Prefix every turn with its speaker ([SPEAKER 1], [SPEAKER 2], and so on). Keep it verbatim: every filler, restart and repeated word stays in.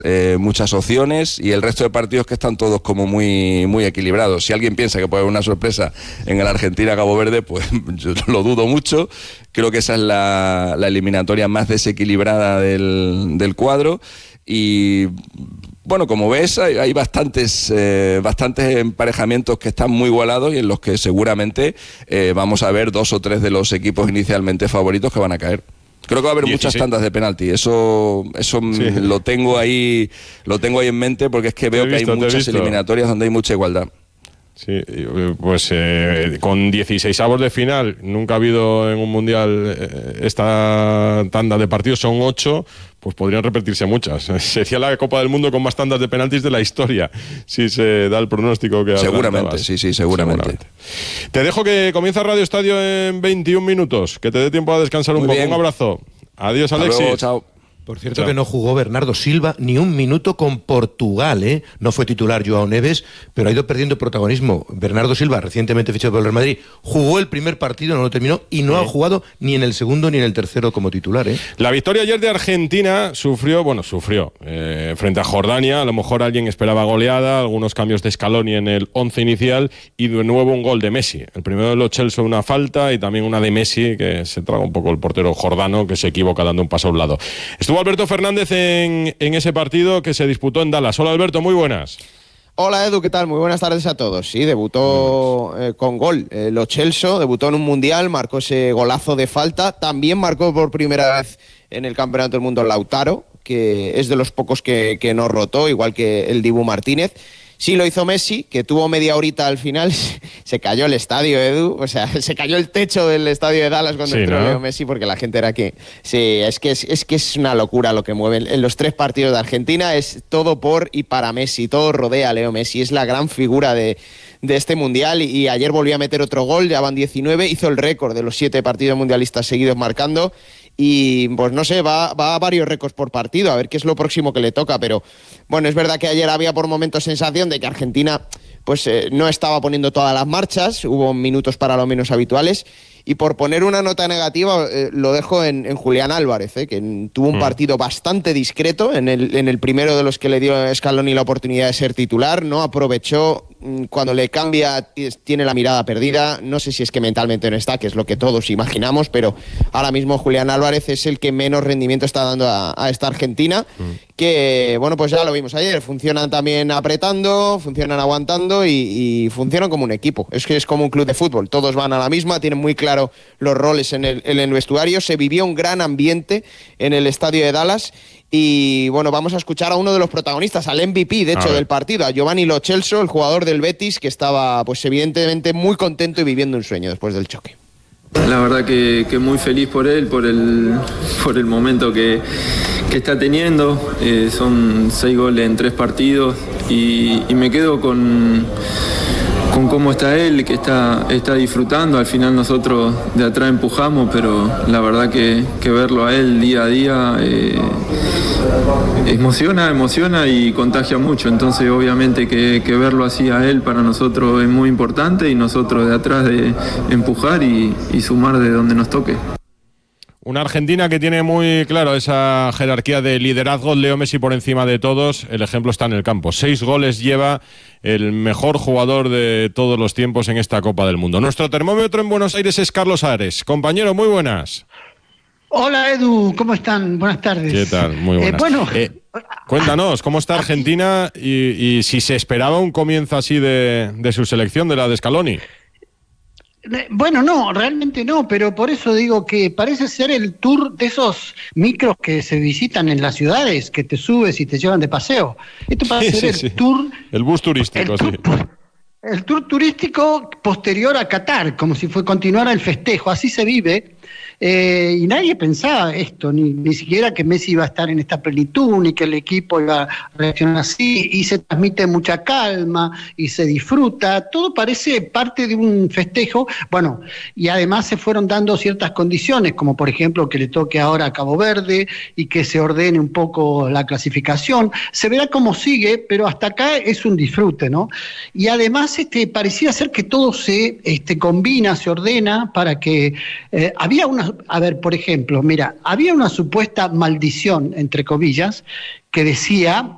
[SPEAKER 1] Eh, muchas opciones y el resto de partidos que están todos como muy muy equilibrados. Si alguien piensa que puede haber una sorpresa en el Argentina-Cabo Verde, pues yo lo dudo mucho. Creo que esa es la, la eliminatoria más desequilibrada del, del cuadro y bueno, como ves, hay, hay bastantes eh, bastantes emparejamientos que están muy igualados y en los que seguramente eh, vamos a ver dos o tres de los equipos inicialmente favoritos que van a caer. Creo que va a haber dieciséis muchas tandas de penalti. Eso, eso sí. lo tengo ahí, lo tengo ahí en mente porque es que veo visto, que hay muchas eliminatorias donde hay mucha igualdad.
[SPEAKER 2] Sí, pues eh, con dieciseisavos de final, nunca ha habido en un mundial eh, esta tanda de partidos, son ocho, pues podrían repetirse muchas. Sería la Copa del Mundo con más tandas de penaltis de la historia, si se da el pronóstico que
[SPEAKER 1] seguramente, sí, sí, seguramente. seguramente.
[SPEAKER 2] Te dejo que comienza Radio Estadio en veintiún minutos, que te dé tiempo a descansar un Muy poco. Bien. Un abrazo. Adiós, Alexis.
[SPEAKER 1] Hasta luego, chao.
[SPEAKER 3] Por cierto, que no jugó Bernardo Silva ni un minuto con Portugal, ¿eh? No fue titular Joao Neves, pero ha ido perdiendo protagonismo. Bernardo Silva, recientemente fichado por el Real Madrid, jugó el primer partido, no lo terminó, y no sí. ha jugado ni en el segundo ni en el tercero como titular, ¿eh?
[SPEAKER 2] La victoria ayer de Argentina sufrió, bueno, sufrió, eh, frente a Jordania. A lo mejor alguien esperaba goleada, algunos cambios de Scaloni en el once inicial, y de nuevo un gol de Messi. El primero de Lo Celso, una falta, y también una de Messi, que se traga un poco el portero jordano, que se equivoca dando un paso a un lado. Estuvo Alberto Fernández en, en ese partido que se disputó en Dallas. Hola Alberto, muy buenas.
[SPEAKER 4] Hola Edu, ¿qué tal? Muy buenas tardes a todos. Sí, debutó eh, con gol eh, Lo Celso, debutó en un mundial, marcó ese golazo de falta, también marcó por primera vez en el Campeonato del Mundo Lautaro, que es de los pocos que, que no rotó, igual que el Dibu Martínez. Sí lo hizo Messi, que tuvo media horita al final, se cayó el estadio, Edu, o sea, se cayó el techo del estadio de Dallas cuando sí, entró ¿no? Leo Messi, porque la gente era que... Sí, es que es, es que es una locura lo que mueven. En los tres partidos de Argentina es todo por y para Messi, todo rodea a Leo Messi, es la gran figura de, de este Mundial y, y ayer volvió a meter otro gol, ya van diecinueve, hizo el récord de los siete partidos mundialistas seguidos marcando. Y pues no sé, va, va a varios récords por partido, a ver qué es lo próximo que le toca, pero bueno, es verdad que ayer había por momentos sensación de que Argentina pues eh, no estaba poniendo todas las marchas, hubo minutos para lo menos habituales, y por poner una nota negativa eh, lo dejo en, en Julián Álvarez, eh, que tuvo un partido bastante discreto, en el, en el primero de los que le dio Scaloni la oportunidad de ser titular, no aprovechó, cuando le cambia tiene la mirada perdida, no sé si es que mentalmente no está, que es lo que todos imaginamos, pero ahora mismo Julián Álvarez es el que menos rendimiento está dando a, a esta Argentina, mm. que bueno, pues ya lo vimos ayer, funcionan también apretando, funcionan aguantando y, y funcionan como un equipo, es que es como un club de fútbol, todos van a la misma, tienen muy claro los roles en el, en el vestuario, se vivió un gran ambiente en el estadio de Dallas. Y bueno, vamos a escuchar a uno de los protagonistas, al M V P, de hecho, del partido, a Giovanni Lo Celso, el jugador del Betis, que estaba, pues evidentemente, muy contento y viviendo un sueño después del choque.
[SPEAKER 5] La verdad que, que muy feliz por él, por el, por el momento que, que está teniendo. Eh, son seis goles en tres partidos y, y me quedo con... con cómo está él, que está, está disfrutando. Al final nosotros de atrás empujamos, pero la verdad que, que verlo a él día a día eh, emociona, emociona y contagia mucho. Entonces obviamente que, que verlo así a él para nosotros es muy importante y nosotros de atrás de empujar y, y sumar de donde nos toque.
[SPEAKER 2] Una Argentina que tiene muy claro esa jerarquía de liderazgo, Leo Messi por encima de todos, el ejemplo está en el campo. Seis goles lleva el mejor jugador de todos los tiempos en esta Copa del Mundo. Nuestro termómetro en Buenos Aires es Carlos Ares. Compañero, muy buenas.
[SPEAKER 6] Hola Edu, ¿cómo están? Buenas tardes.
[SPEAKER 2] ¿Qué tal? Muy buenas. Eh, bueno, eh, cuéntanos, ¿cómo está Argentina y, y si se esperaba un comienzo así de, de su selección, de la de Scaloni?
[SPEAKER 6] Bueno, no, realmente no, pero por eso digo que parece ser el tour de esos micros que se visitan en las ciudades, que te subes y te llevan de paseo. Esto parece sí, ser sí, el sí. tour...
[SPEAKER 2] El bus turístico,
[SPEAKER 6] el tour,
[SPEAKER 2] sí.
[SPEAKER 6] El tour turístico posterior a Qatar, como si fue continuara el festejo, así se vive. Eh, y nadie pensaba esto, ni, ni siquiera que Messi iba a estar en esta plenitud, ni que el equipo iba a reaccionar así, y se transmite mucha calma, y se disfruta, todo parece parte de un festejo, bueno, y además se fueron dando ciertas condiciones, como por ejemplo que le toque ahora a Cabo Verde, y que se ordene un poco la clasificación, se verá cómo sigue, pero hasta acá es un disfrute, ¿no? Y además este, parecía ser que todo se este, combina, se ordena, para que eh, había una... A ver, por ejemplo, mira, había una supuesta maldición, entre comillas, que decía